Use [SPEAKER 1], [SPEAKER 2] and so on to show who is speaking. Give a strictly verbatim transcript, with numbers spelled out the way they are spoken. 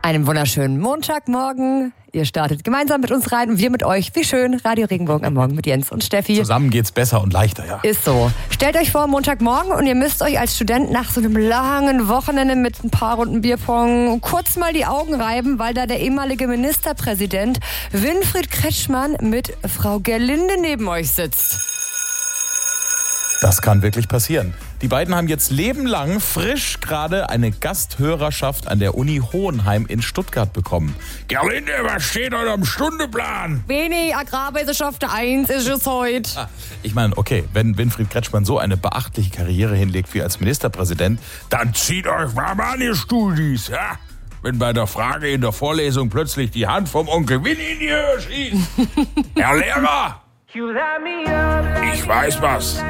[SPEAKER 1] Einen wunderschönen Montagmorgen. Ihr startet gemeinsam mit uns rein und wir mit euch. Wie schön, Radio Regenbogen am Morgen mit Jens und Steffi.
[SPEAKER 2] Zusammen geht's besser und leichter, ja.
[SPEAKER 1] Ist so. Stellt euch vor, Montagmorgen und ihr müsst euch als Student nach so einem langen Wochenende mit ein paar Runden Bierpong kurz mal die Augen reiben, weil da der ehemalige Ministerpräsident Winfried Kretschmann mit Frau Gerlinde neben euch sitzt.
[SPEAKER 2] Das kann wirklich passieren. Die beiden haben jetzt lebenlang frisch gerade eine Gasthörerschaft an der Uni Hohenheim in Stuttgart bekommen. Gerlinde, was steht heute am Stundeplan?
[SPEAKER 1] Wenig Agrarwissenschaft eins ist es heute.
[SPEAKER 2] Ah, ich meine, okay, wenn Winfried Kretschmann so eine beachtliche Karriere hinlegt wie als Ministerpräsident, dann zieht euch warm an, ihr Studis, ja? Wenn bei der Frage in der Vorlesung plötzlich die Hand vom Onkel Winnie in die Höhe schießt. Herr Lehrer, ich weiß was.